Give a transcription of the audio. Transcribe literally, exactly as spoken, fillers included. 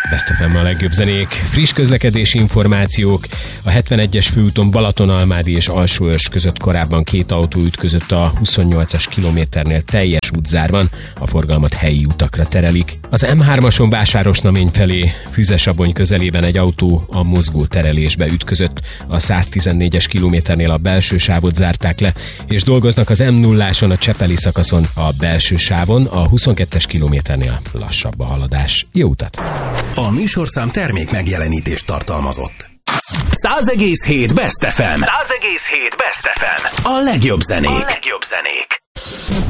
Best ef em a legjobb zenék, friss közlekedési információk. A hetvenegyes főúton Balatonalmádi és Alsóörs között korábban két autó ütközött a huszonnyolcas kilométernél teljes útzárban, a forgalmat helyi utakra terelik. Az em hármason Vásárosnamény felé Füzesabony közelében egy autó a mozgó terelésbe ütközött, a száztizennégyes kilométernél a belső sávot zárták le, és dolgoznak az em nulláson a Csepeli szakaszon a belső sávon, a huszonkettes kilométernél lassabb a haladás. Jó utat! A műsorszám termék megjelenítést tartalmazott. száz egész hét Best ef em. száz egész hét Best ef em. A legjobb zenék. A legjobb zenék.